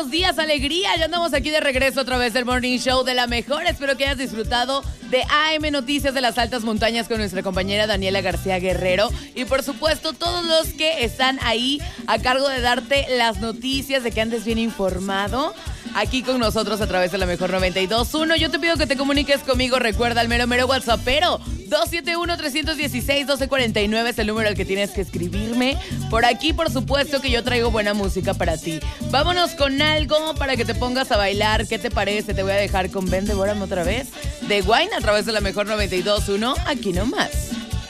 buenos días, alegría. Ya andamos aquí de regreso a través del Morning Show de La Mejor. Espero que hayas disfrutado de AM Noticias de las Altas Montañas con nuestra compañera Daniela García Guerrero. Y por supuesto, todos los que están ahí a cargo de darte las noticias, de que andes bien informado, aquí con nosotros a través de La Mejor 92.1. Yo te pido que te comuniques conmigo. Recuerda el mero WhatsAppero 271-316-1249 es el número al que tienes que escribirme. Por aquí, por supuesto, que yo traigo buena música para ti. Vámonos con algo para que te pongas a bailar. ¿Qué te parece? Te voy a dejar con Ven, devórame otra vez de Wine a través de La Mejor 92.1. Aquí nomás.